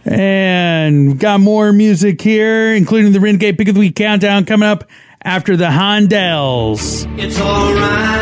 And we've got more music here, including the Renegade Pick of the Week Countdown coming up after the Hondells. It's all right.